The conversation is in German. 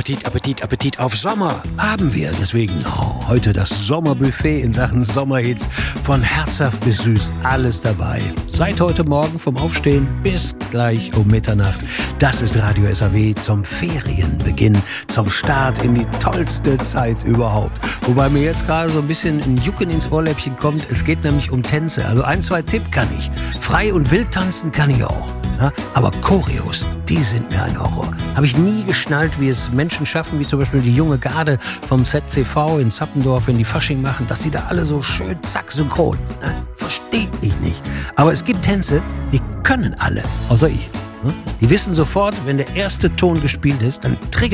Appetit, Appetit, Appetit auf Sommer haben wir. Deswegen heute das Sommerbuffet in Sachen Sommerhits. Von herzhaft bis süß, alles dabei. Seit heute Morgen vom Aufstehen bis gleich um Mitternacht. Das ist Radio SAW zum Ferienbeginn, zum Start in die tollste Zeit überhaupt. Wobei mir jetzt gerade so ein bisschen ein Jucken ins Ohrläppchen kommt. Es geht nämlich um Tänze. Also 1, 2 Tipp kann ich. Frei und wild tanzen kann ich auch. Ja, aber Choreos, die sind mir ein Horror. Habe ich nie geschnallt, wie es Menschen schaffen, wie zum Beispiel die junge Garde vom ZCV in Zappendorf, wenn die Fasching machen, dass die da alle so schön zack synchron. Ne? Verstehe ich nicht. Aber es gibt Tänze, die können alle, außer ich. Ne? Die wissen sofort, wenn der erste Ton gespielt ist, dann triggert